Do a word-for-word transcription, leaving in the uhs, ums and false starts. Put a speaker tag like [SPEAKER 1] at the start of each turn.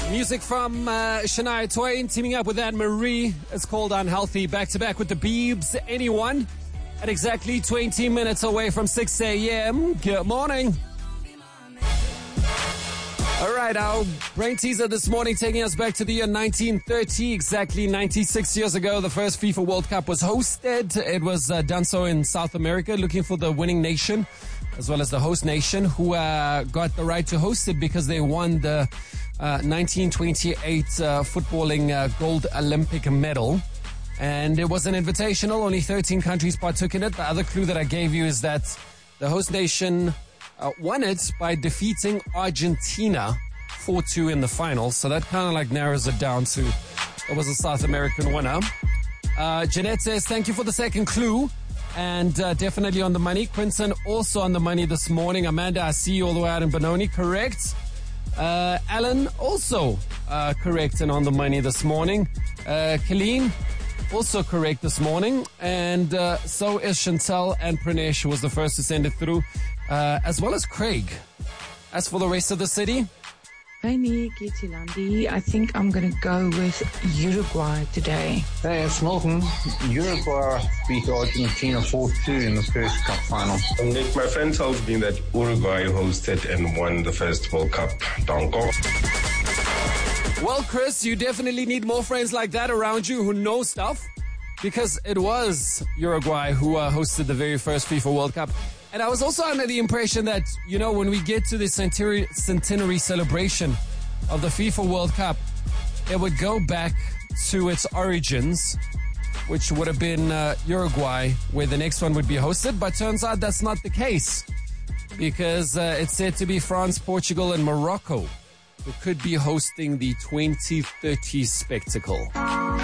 [SPEAKER 1] Music from uh, Shania Twain teaming up with Anne Marie. It's called Unhealthy. Back to back with the Biebs. Anyone? At exactly twenty minutes away from six a.m. Good morning. All right, our brain teaser this morning taking us back to the year nineteen thirty. Exactly ninety-six years ago, the first FIFA World Cup was hosted. It was uh, done so in South America, looking for the winning nation, as well as the host nation, who uh, got the right to host it because they won the uh, nineteen twenty-eight uh, footballing uh, gold Olympic medal. And it was an invitational. Only thirteen countries partook in it. The other clue that I gave you is that the host nation uh, won it by defeating Argentina four two in the final. So that kind of like narrows it down to it was a South American winner. Uh, Jeanette says, thank you for the second clue. And uh, definitely on the money. Quinton also on the money this morning. Amanda, I see you all the way out in Benoni. Correct. Uh, Alan also uh, correct and on the money this morning. Uh, Colleen also correct this morning. And uh, so is Chantel, and Pranesh was the first to send it through, uh, as well as Craig. As for the rest of the city,
[SPEAKER 2] Hey, me, Gitilandi. I think I'm going to go with Uruguay today.
[SPEAKER 3] Hey, it's Milton. Uruguay beat Argentina four two in the first cup final.
[SPEAKER 4] Nick, my friend told me that Uruguay hosted and won the first World Cup. Donko.
[SPEAKER 1] Well, Chris, you definitely need more friends like that around you who know stuff, because it was Uruguay who uh, hosted the very first FIFA World Cup. And I was also under the impression that, you know, when we get to the centenary, centenary celebration of the FIFA World Cup, it would go back to its origins, which would have been uh, Uruguay, where the next one would be hosted. But turns out that's not the case, because uh, it's said to be France, Portugal, and Morocco who could be hosting the twenty thirty spectacle.